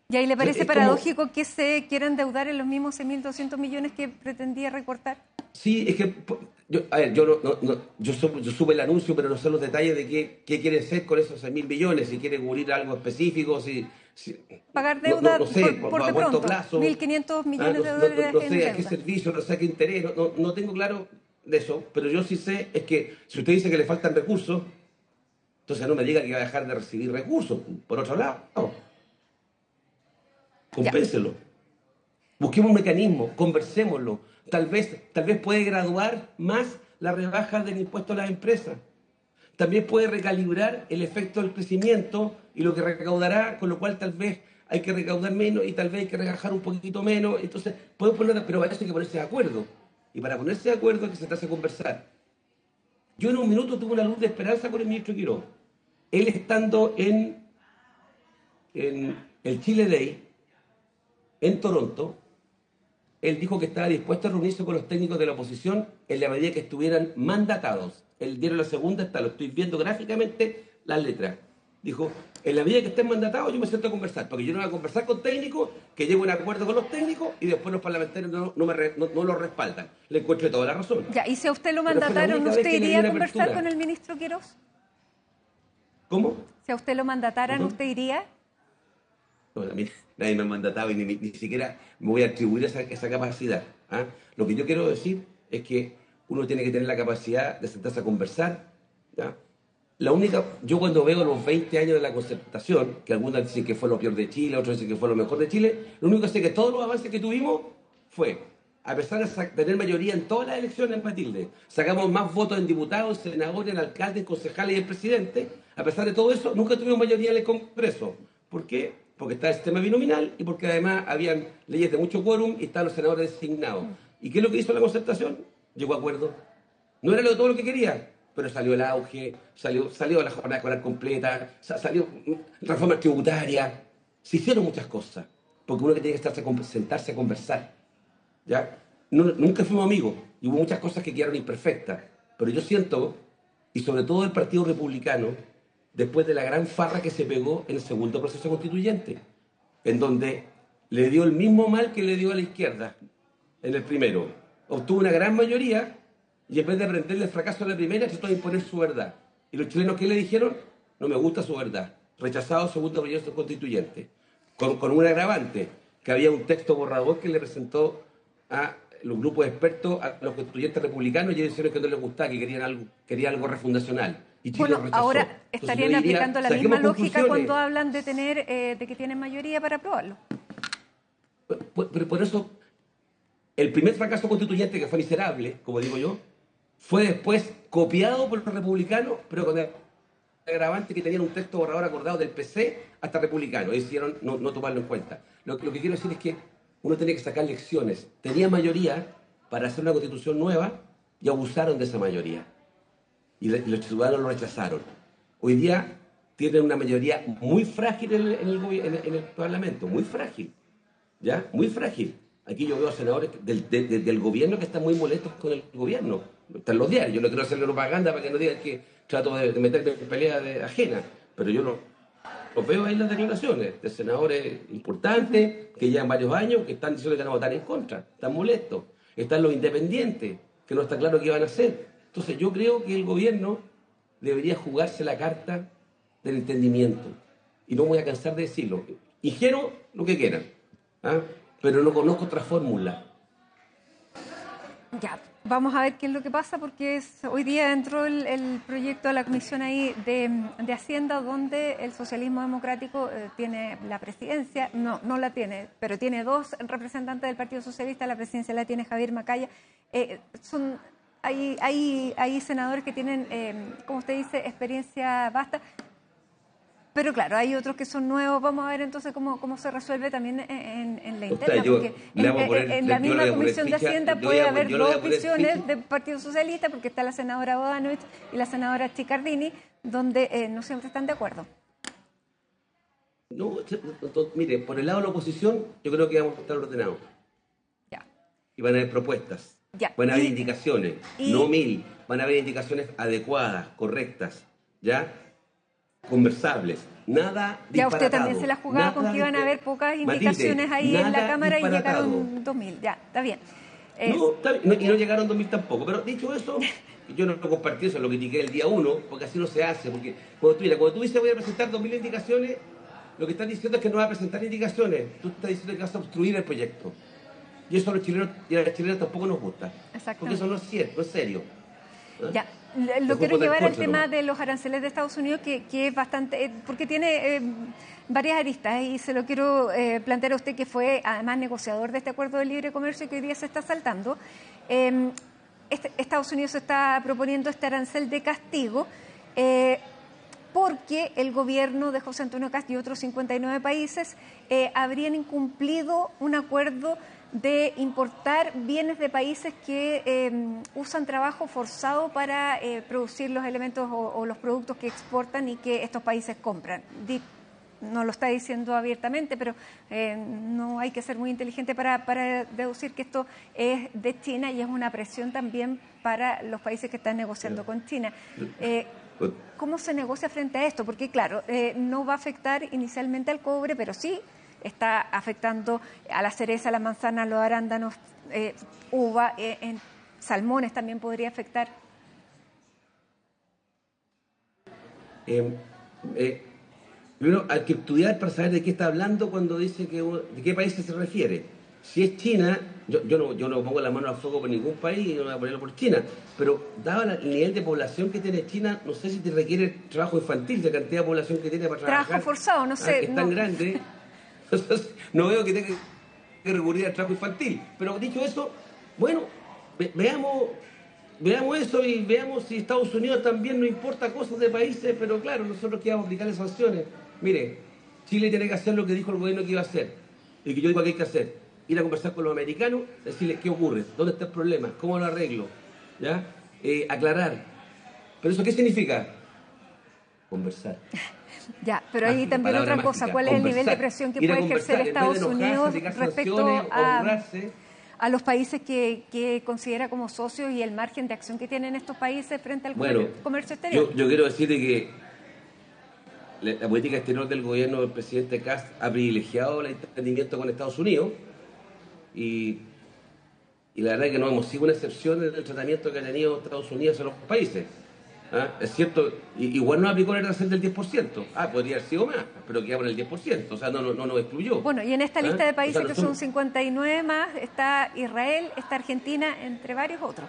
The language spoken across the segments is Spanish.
¿Y ahí le parece Es paradójico que se quiera endeudar en los mismos 6.200 millones que pretendía recortar? Sí, es que, a ver, yo supe el anuncio, pero no sé los detalles de qué quiere hacer con esos 6.000 millones, si quiere cubrir algo específico, Pagar no, deuda no sé, por a de cuánto pronto, plazo, 1.500 millones no, de dólares no en sé a qué deuda. servicio, no sé a qué interés, no tengo claro de eso, pero yo sí sé es que si usted dice que le faltan recursos, entonces no me diga que va a dejar de recibir recursos, por otro lado, Ya. compénselo. Busquemos un mecanismo, conversémoslo. Tal vez puede graduar más la rebaja del impuesto a las empresas. También puede recalibrar el efecto del crecimiento y lo que recaudará, con lo cual tal vez hay que recaudar menos y tal vez hay que rebajar un poquito menos. Entonces, podemos poner, pero para eso hay que ponerse de acuerdo. Y para ponerse de acuerdo hay que sentarse a conversar. Yo en un minuto tuve una luz de esperanza con el ministro Quiró. Él estando en el Chile Day, en Toronto, él dijo que estaba dispuesto a reunirse con los técnicos de la oposición en la medida que estuvieran mandatados. El diario La Segunda está, lo estoy viendo gráficamente, las letras. Dijo, en la medida que estén mandatados yo me siento a conversar, porque yo no voy a conversar con técnicos, que llego a un acuerdo con los técnicos y después los parlamentarios no lo respaldan. Le encuentro toda la razón. Ya, y si a usted lo Pero fue la mandataron, única vez ¿usted que le di iría a una conversar con apertura. el ministro Quirós? ¿Cómo? Si a usted lo mandataran, ¿Perdón? ¿usted iría? No, a mí nadie me ha mandatado y ni siquiera me voy a atribuir esa capacidad. ¿Ah? Lo que yo quiero decir es que uno tiene que tener la capacidad de sentarse a conversar. ¿Ya? Yo cuando veo los 20 años de la concertación, que algunos dicen que fue lo peor de Chile, otros dicen que fue lo mejor de Chile, lo único que sé es que todos los avances que tuvimos fue, a pesar de tener mayoría en todas las elecciones, Matilde, sacamos más votos en diputados, senadores, en alcaldes, en concejales y en presidente, a pesar de todo eso, nunca tuvimos mayoría en el Congreso. ¿Por qué? Porque está el sistema binominal y porque además habían leyes de mucho quórum y estaban los senadores designados. ¿Y qué es lo que hizo la concertación? Llegó a acuerdo. No era todo lo que quería, pero salió el auge, salió la jornada escolar completa, salió reforma tributaria. Se hicieron muchas cosas, porque uno que tiene que sentarse a conversar. ¿Ya? Nunca fuimos amigos y hubo muchas cosas que quedaron imperfectas, pero yo siento, y sobre todo el Partido Republicano, después de la gran farra que se pegó en el segundo proceso constituyente, en donde le dio el mismo mal que le dio a la izquierda en el primero. Obtuvo una gran mayoría y en vez de aprenderle el fracaso a la primera, trató de imponer su verdad. ¿Y los chilenos qué le dijeron? No me gusta su verdad. Rechazado segundo proyecto constituyente. Con un agravante, que había un texto borrador que le presentó a los grupos de expertos, a los constituyentes republicanos, y ellos dijeron que no les gustaba, que querían algo refundacional. Y Chile lo Bueno, rechazó. ahora Entonces estarían yo diría, aplicando la saquemos misma lógica conclusiones. cuando hablan de de que tienen mayoría para aprobarlo. Pero por eso, el primer fracaso constituyente, que fue miserable, como digo yo, fue después copiado por los republicanos, pero con el agravante que tenían un texto borrador acordado del PC hasta republicano. Decidieron no tomarlo en cuenta. Lo que quiero decir es que uno tiene que sacar lecciones. Tenía mayoría para hacer una constitución nueva y abusaron de esa mayoría. Y los ciudadanos lo rechazaron. Hoy día tienen una mayoría muy frágil en el Parlamento, muy frágil. ¿Ya? Muy frágil. Aquí yo veo a senadores del gobierno que están muy molestos con el gobierno. Están los diarios. Yo no quiero hacerle propaganda para que no digan que trato de meterme en pelea ajena, pero yo los veo ahí en las declaraciones de senadores importantes que llevan varios años que están diciendo que van a votar en contra. Están molestos. Están los independientes, que no está claro qué van a hacer. Entonces yo creo que el gobierno debería jugarse la carta del entendimiento. Y no voy a cansar de decirlo. Ingenuo, lo que quieran. ¿Ah? Pero no conozco otra fórmula. Ya, vamos a ver qué es lo que pasa porque hoy día entró el proyecto a la comisión ahí de Hacienda donde el socialismo democrático tiene la presidencia, no la tiene, pero tiene dos representantes del Partido Socialista, la presidencia la tiene Javier Macaya. Hay senadores que tienen, como usted dice, experiencia vasta. Pero claro, hay otros que son nuevos. Vamos a ver entonces cómo se resuelve también en la interna, porque en la misma Comisión de Hacienda puede haber dos visiones del Partido Socialista, porque está la senadora Bodanovich y la senadora Chicardini, donde no siempre están de acuerdo. No, mire, por el lado de la oposición, yo creo que vamos a estar ordenados. Ya. Y van a haber propuestas, Ya. van a haber indicaciones, no 1000, van a haber indicaciones adecuadas, correctas, ¿ya? conversables, nada disparatado. Ya usted también se la jugaba con que iban a haber pocas indicaciones ahí en la Cámara y llegaron 2.000. Ya, está bien. Y no llegaron 2.000 tampoco. Pero dicho eso, yo no compartí eso, lo critiqué el día 1, porque así no se hace. Porque cuando tú dices voy a presentar 2.000 indicaciones, lo que estás diciendo es que no vas a presentar indicaciones. Tú estás diciendo que vas a obstruir el proyecto. Y eso a los chilenos y a las chilenas tampoco nos gusta. Porque eso no es cierto, no es serio. Ya, lo quiero llevar al tema de los aranceles de Estados Unidos, que es bastante, porque tiene varias aristas, y se lo quiero plantear a usted, que fue además negociador de este acuerdo de libre comercio que hoy día se está saltando. Estados Unidos está proponiendo este arancel de castigo porque el gobierno de José Antonio Kast y otros 59 países habrían incumplido un acuerdo de importar bienes de países que usan trabajo forzado para producir los elementos o los productos que exportan y que estos países compran. No lo está diciendo abiertamente, pero no hay que ser muy inteligente para deducir que esto es de China y es una presión también para los países que están negociando con China. ¿Cómo se negocia frente a esto? Porque, claro, no va a afectar inicialmente al cobre, pero sí está afectando a la cereza, a la manzana, a los arándanos, uva, en salmones también podría afectar. Primero, hay que estudiar para saber de qué está hablando cuando dice de qué países se refiere. Si es China, yo no pongo la mano al fuego por ningún país y no voy a ponerlo por China, pero dado el nivel de población que tiene China, no sé si te requiere trabajo infantil, la cantidad de población que tiene para trabajar. Trabajo forzado, no sé. Es tan grande. Entonces, no veo que tenga que recurrir al trabajo infantil. Pero dicho eso, bueno, veamos eso y veamos si Estados Unidos también no importa cosas de países, pero claro, nosotros que vamos a aplicarle sanciones. Mire, Chile tiene que hacer lo que dijo el gobierno que iba a hacer y que yo digo que hay que hacer. Ir a conversar con los americanos, decirles qué ocurre, dónde está el problema, cómo lo arreglo, ¿ya? Aclarar. ¿Pero eso qué significa? Conversar. Ya, pero ahí también otra cosa, ¿cuál es el nivel de presión que puede ejercer Estados Unidos respecto a los países que considera como socios y el margen de acción que tienen estos países frente al comercio exterior? Yo quiero decir que la política exterior del gobierno del presidente Kast ha privilegiado el entendimiento con Estados Unidos y la verdad es que no hemos sido una excepción en el tratamiento que ha tenido Estados Unidos en los países. Es cierto, igual no aplicó el arancel del 10%. Podría haber sido más, pero quedamos en el 10%, o sea, no nos excluyó. Bueno, y en esta lista de países, que son 59 más, está Israel, está Argentina, entre varios otros.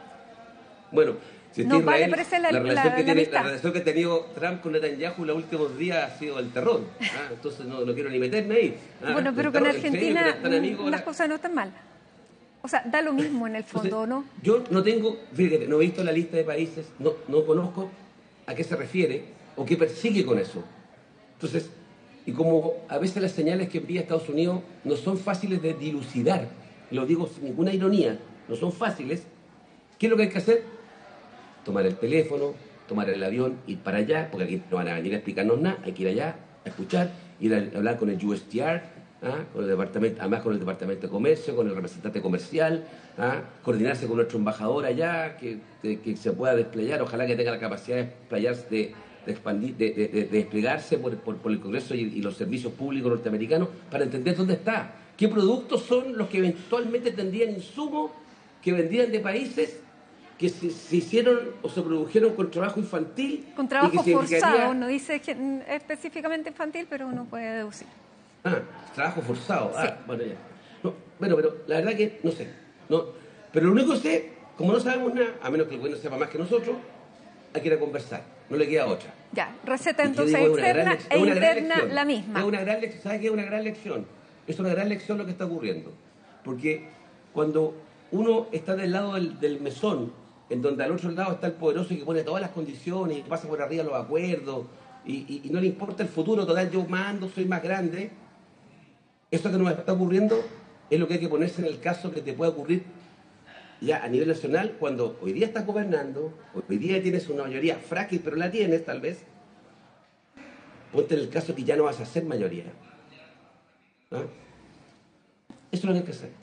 Bueno, si está Israel, vale, parece la relación que ha tenido Trump con Netanyahu los últimos días ha sido el terror. Entonces no quiero ni meterme ahí. Bueno, pero con Argentina las cosas no están mal. O sea, da lo mismo en el fondo, entonces, ¿no? Yo no tengo, fíjate, no he visto la lista de países, no conozco a qué se refiere o qué persigue con eso. Entonces, y como a veces las señales que envía Estados Unidos no son fáciles de dilucidar, lo digo sin ninguna ironía, no son fáciles, ¿qué es lo que hay que hacer? Tomar el teléfono, tomar el avión, ir para allá, porque aquí no van a venir a explicarnos nada, hay que ir allá, a escuchar, ir a hablar con el USTR, con el departamento, además con el departamento de comercio, con el representante comercial, coordinarse con nuestro embajador allá, que se pueda desplegar, ojalá que tenga la capacidad de desplayarse, de desplegarse por el Congreso y los servicios públicos norteamericanos para entender dónde está, qué productos son los que eventualmente tendrían insumos que vendrían de países que se hicieron o se produjeron con trabajo infantil. Con trabajo forzado, no dice específicamente infantil, pero uno puede deducir. Trabajo forzado. Sí. Bueno, ya. No, bueno, pero la verdad que no sé. Pero lo único que sé, como no sabemos nada, a menos que el gobierno sepa más que nosotros, hay que ir a conversar. No le queda otra. Ya, receta entonces externa e interna la misma. Es una gran lección. ¿Sabes qué es una gran lección? Es una gran lección lo que está ocurriendo. Porque cuando uno está del lado del mesón, en donde al otro lado está el poderoso que pone todas las condiciones y pasa por arriba los acuerdos y no le importa el futuro, total, yo mando, soy más grande. Esto que nos está ocurriendo es lo que hay que ponerse en el caso que te pueda ocurrir ya a nivel nacional cuando hoy día estás gobernando, hoy día tienes una mayoría frágil, pero la tienes tal vez. Ponte en el caso que ya no vas a ser mayoría. Eso es lo que hay que hacer.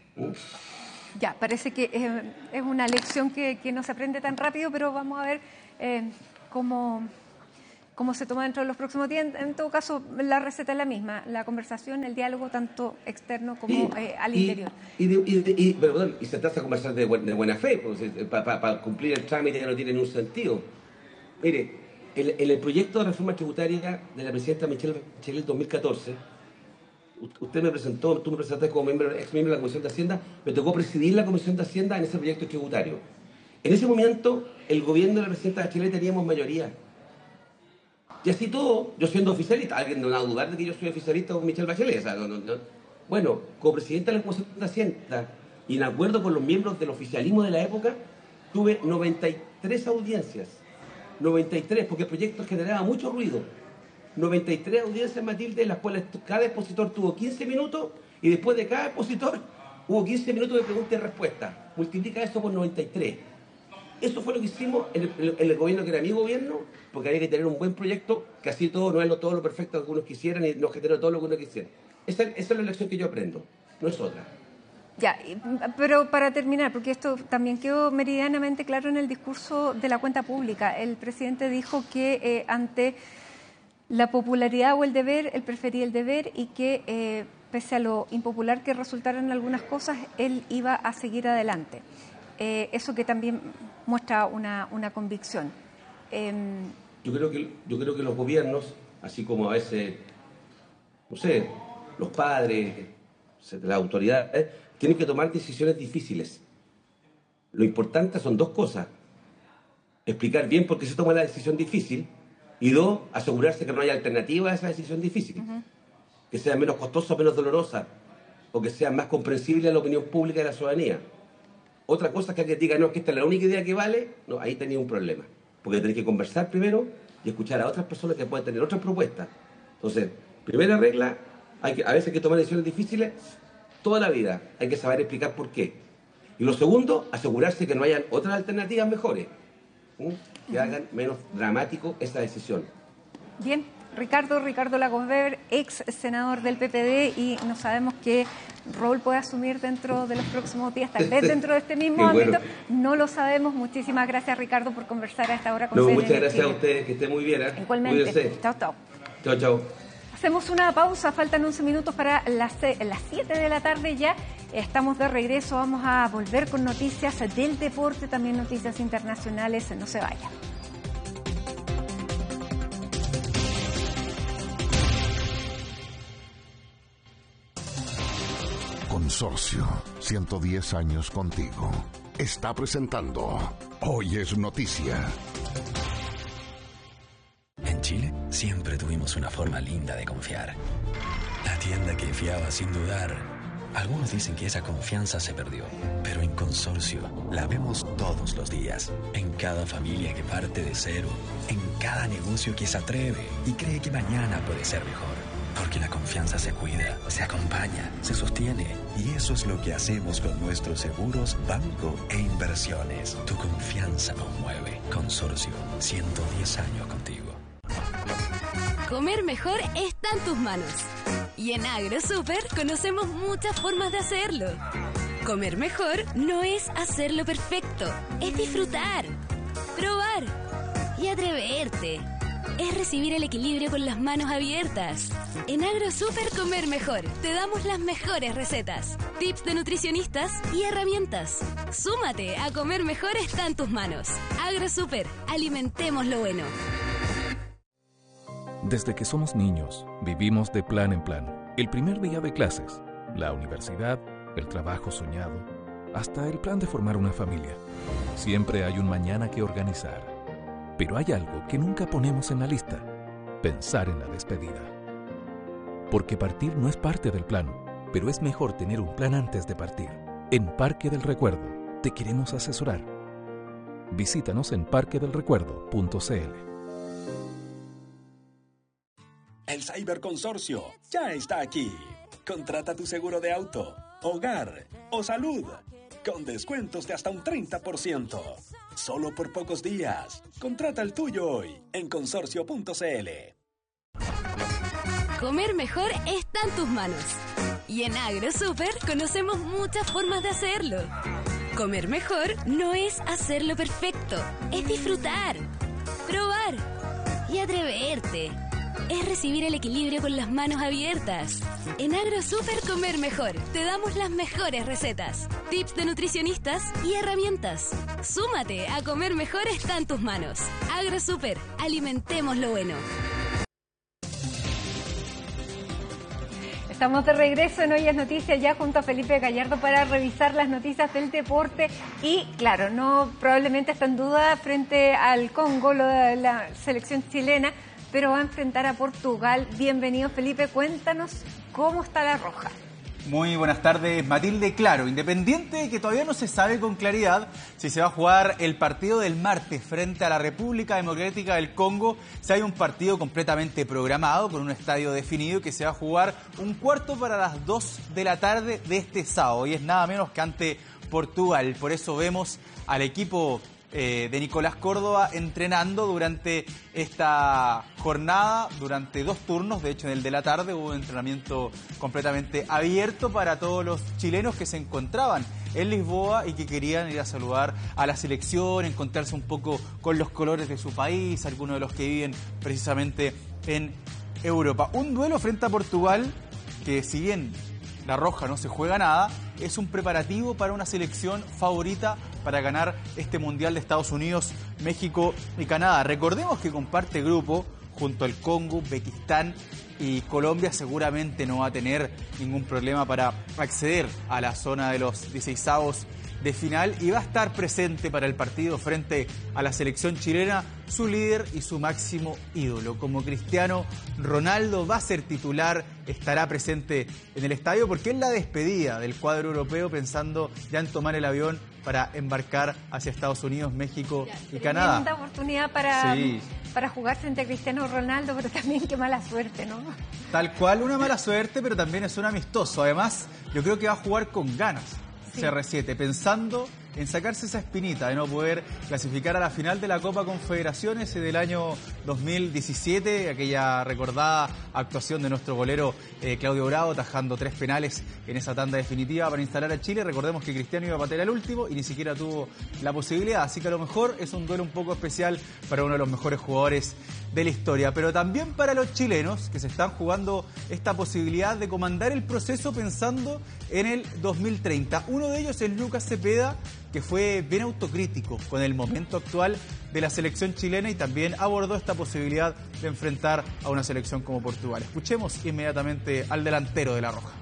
Ya, parece que es una lección que no se aprende tan rápido, pero vamos a ver cómo cómo se toma dentro de los próximos días. En todo caso, la receta es la misma, la conversación, el diálogo, tanto externo como al interior. Y se trata de conversar de buena fe, para cumplir el trámite ya no tiene ningún sentido. Mire, en el proyecto de reforma tributaria de la presidenta Michelle Bachelet del 2014, usted me presentó, tú me presentaste como ex miembro de la Comisión de Hacienda, me tocó presidir la Comisión de Hacienda en ese proyecto tributario. En ese momento, el gobierno de la presidenta Bachelet teníamos mayoría. Y así todo, yo siendo oficialista, alguien no va a dudar de que yo soy oficialista con Michelle Bachelet. O sea, Bueno, como presidenta de la Comisión de Hacienda y en acuerdo con los miembros del oficialismo de la época, tuve 93 audiencias. 93, porque el proyecto generaba mucho ruido. 93 audiencias, Matilde, en las cuales cada expositor tuvo 15 minutos y después de cada expositor hubo 15 minutos de pregunta y respuesta. Multiplica eso por 93. Eso fue lo que hicimos en el gobierno que era mi gobierno, porque había que tener un buen proyecto, que así todo no es todo lo perfecto que algunos quisieran y no generó todo lo que uno quisiera. Esa es la lección que yo aprendo, no es otra. Ya, pero para terminar, porque esto también quedó meridianamente claro en el discurso de la cuenta pública, el presidente dijo que ante la popularidad o el deber, él prefería el deber y que pese a lo impopular que resultaran algunas cosas, él iba a seguir adelante. Eso que también muestra una convicción. Yo creo que los gobiernos, así como a veces, no sé, los padres, las autoridades, tienen que tomar decisiones difíciles. Lo importante son dos cosas: explicar bien por qué se toma la decisión difícil y dos, asegurarse que no haya alternativa a esa decisión difícil. Que sea menos costosa, menos dolorosa, o que sea más comprensible a la opinión pública de la ciudadanía. Otra cosa es que alguien diga, no, es que esta es la única idea que vale, no, ahí tenía un problema. Porque tenés que conversar primero y escuchar a otras personas que pueden tener otras propuestas. Entonces, primera regla, a veces hay que tomar decisiones difíciles toda la vida. Hay que saber explicar por qué. Y lo segundo, asegurarse que no hayan otras alternativas mejores, que hagan menos dramático esa decisión. Bien, Ricardo Lagos Weber, ex senador del PPD, y no sabemos qué rol puede asumir dentro de los próximos días, tal vez dentro de este mismo ámbito, bueno. No lo sabemos. Muchísimas gracias, Ricardo, por conversar a esta hora con CNN. Muchas gracias a ustedes, que estén muy bien. Igualmente. Cuídense. Chao. Hacemos una pausa, faltan 11 minutos para las 7 de la tarde ya. Estamos de regreso, vamos a volver con noticias del deporte, también noticias internacionales, no se vayan. Consorcio, 110 años contigo. Está presentando Hoy es Noticia. En Chile siempre tuvimos una forma linda de confiar. La tienda que fiaba sin dudar. Algunos dicen que esa confianza se perdió, pero en Consorcio la vemos todos los días. En cada familia que parte de cero, en cada negocio que se atreve y cree que mañana puede ser mejor. Porque la confianza se cuida, se acompaña, se sostiene. Y eso es lo que hacemos con nuestros seguros, banco e inversiones. Tu confianza nos mueve. Consorcio, 110 años contigo. Comer mejor está en tus manos. Y en AgroSuper conocemos muchas formas de hacerlo. Comer mejor no es hacerlo perfecto, es disfrutar, probar y atreverte. Es recibir el equilibrio con las manos abiertas. En AgroSuper Comer Mejor te damos las mejores recetas, tips de nutricionistas y herramientas. Súmate a Comer Mejor está en tus manos. AgroSuper, alimentemos lo bueno. Desde que somos niños, vivimos de plan en plan. El primer día de clases, la universidad, el trabajo soñado, hasta el plan de formar una familia. Siempre hay un mañana que organizar. Pero hay algo que nunca ponemos en la lista: pensar en la despedida. Porque partir no es parte del plan, pero es mejor tener un plan antes de partir. En Parque del Recuerdo te queremos asesorar. Visítanos en parquedelrecuerdo.cl. El Cyberconsorcio ya está aquí. Contrata tu seguro de auto, hogar o salud con descuentos de hasta un 30%. Solo por pocos días. Contrata el tuyo hoy en consorcio.cl. Comer mejor está en tus manos. Y en AgroSuper conocemos muchas formas de hacerlo. Comer mejor no es hacerlo perfecto, es disfrutar, probar y atreverte. Es recibir el equilibrio con las manos abiertas. En AgroSuper Comer Mejor te damos las mejores recetas, tips de nutricionistas y herramientas. Súmate a Comer Mejor está en tus manos. AgroSuper, alimentemos lo bueno. Estamos de regreso en Hoy es Noticia ya junto a Felipe Gallardo para revisar las noticias del deporte y claro, no probablemente está en duda frente al Congo, lo de la selección chilena, pero va a enfrentar a Portugal. Bienvenido Felipe, cuéntanos cómo está la Roja. Muy buenas tardes, Matilde. Claro, independiente de que todavía no se sabe con claridad si se va a jugar el partido del martes frente a la República Democrática del Congo, si hay un partido completamente programado con un estadio definido que se va a jugar un cuarto para las 2 de la tarde de este sábado y es nada menos que ante Portugal. Por eso vemos al equipo de Nicolás Córdoba entrenando durante esta jornada, durante 2 turnos. De hecho, en el de la tarde hubo un entrenamiento completamente abierto para todos los chilenos que se encontraban en Lisboa y que querían ir a saludar a la selección, encontrarse un poco con los colores de su país, algunos de los que viven precisamente en Europa. Un duelo frente a Portugal que, si bien la Roja no se juega nada, es un preparativo para una selección favorita para ganar este Mundial de Estados Unidos, México y Canadá. Recordemos que comparte grupo junto al Congo, Uzbekistán y Colombia. Seguramente no va a tener ningún problema para acceder a la zona de los 16avos de final y va a estar presente para el partido frente a la selección chilena su líder y su máximo ídolo. Como Cristiano Ronaldo va a ser titular, estará presente en el estadio porque es la despedida del cuadro europeo pensando ya en tomar el avión para embarcar hacia Estados Unidos, México y Canadá. Tremenda oportunidad para jugar frente a Cristiano Ronaldo, pero también qué mala suerte, ¿no? Tal cual, una mala suerte, pero también es un amistoso. Además, yo creo que va a jugar con ganas. Sí. CR7, pensando en sacarse esa espinita de no poder clasificar a la final de la Copa Confederaciones del año 2017, aquella recordada actuación de nuestro golero Claudio Bravo, tajando 3 penales en esa tanda definitiva para instalar a Chile. Recordemos que Cristiano iba a patear al último y ni siquiera tuvo la posibilidad, así que a lo mejor es un duelo un poco especial para uno de los mejores jugadores de la historia, pero también para los chilenos que se están jugando esta posibilidad de comandar el proceso pensando en el 2030. Uno de ellos es Lucas Cepeda, que fue bien autocrítico con el momento actual de la selección chilena y también abordó esta posibilidad de enfrentar a una selección como Portugal. Escuchemos inmediatamente al delantero de la Roja.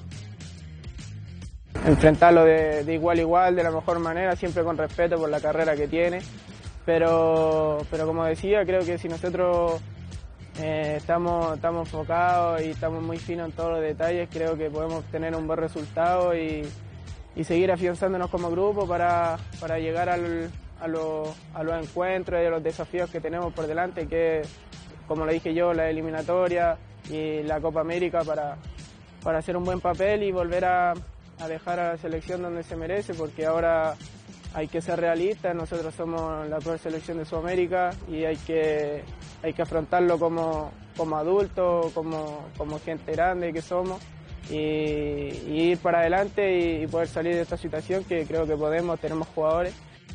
Enfrentarlo de igual a igual, de la mejor manera, siempre con respeto por la carrera que tiene. Pero como decía, creo que si nosotros estamos enfocados y estamos muy finos en todos los detalles, creo que podemos tener un buen resultado y seguir afianzándonos como grupo para llegar a los encuentros y a los desafíos que tenemos por delante, que como le dije yo, la eliminatoria y la Copa América para hacer un buen papel y volver a dejar a la selección donde se merece, porque ahora hay que ser realistas, nosotros somos la peor selección de Sudamérica y hay que afrontarlo como adultos, como gente grande que somos y ir para adelante y poder salir de esta situación que creo que tenemos jugadores.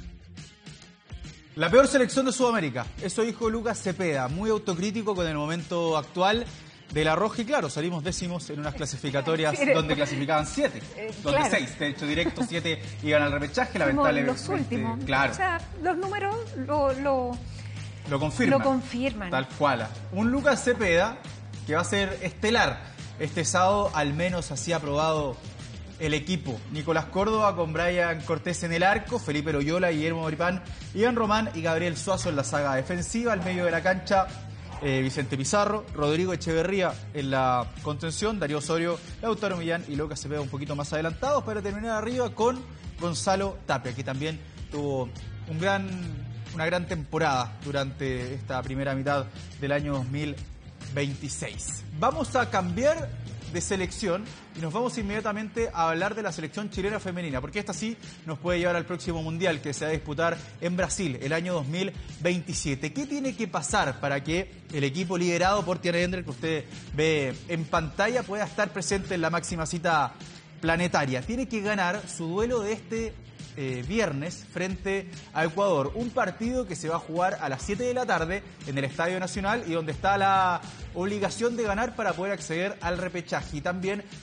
La peor selección de Sudamérica, eso dijo Lucas Cepeda, muy autocrítico con el momento actual de la Roja y claro, salimos décimos en unas clasificatorias donde clasificaban 7, donde claro. 6, de hecho directo 7 iban al repechaje, lamentablemente. Los últimos, claro. O sea, los números lo confirman. Tal cual. Un Lucas Cepeda que va a ser estelar este sábado, al menos así ha probado el equipo. Nicolás Córdoba con Brian Cortés en el arco, Felipe Loyola, Guillermo Moripán, Iván Román y Gabriel Suazo en la saga defensiva. Al medio de la cancha, Vicente Pizarro, Rodrigo Echeverría en la contención, Darío Osorio, Lautaro Millán y Lucas Cepeda un poquito más adelantados, para terminar arriba con Gonzalo Tapia, que también tuvo una gran temporada durante esta primera mitad del año 2026. Vamos a cambiar de selección y nos vamos inmediatamente a hablar de la selección chilena femenina, porque esta sí nos puede llevar al próximo Mundial que se va a disputar en Brasil el año 2027. ¿Qué tiene que pasar para que el equipo liderado por Tiana Ender, que usted ve en pantalla, pueda estar presente en la máxima cita planetaria? Tiene que ganar su duelo de este viernes frente a Ecuador. Un partido que se va a jugar a las 7 de la tarde en el Estadio Nacional y donde está la obligación de ganar para poder acceder al repechaje. Y también